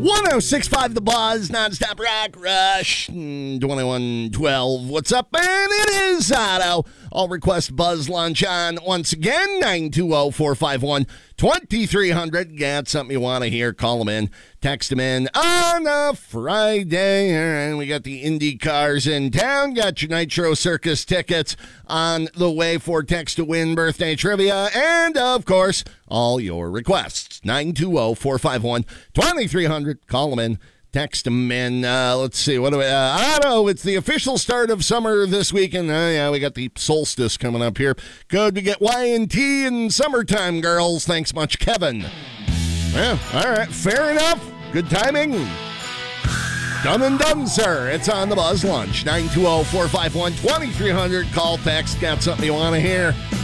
106.5 The Buzz, nonstop rock rush, 2112. What's up, man? It is Otto. I'll request Buzz Lunch on once again, 920-451-2300. Got something you want to hear, call them in, text them in on a Friday. And we got the Indy cars in town. Got your Nitro Circus tickets on the way for Text to Win birthday trivia. And, of course, all your requests. 920-451-2300. Call them in. Text them in. Let's see. What do we... Otto, it's the official start of summer this weekend. Yeah, we got the solstice coming up here. Good to get Y&T in summertime, girls. Thanks much, Kevin. Yeah, all right. Fair enough. Good timing. Done and done, sir. It's on the Buzz Lunch. 920-451-2300. Call, text. Got something you want to hear.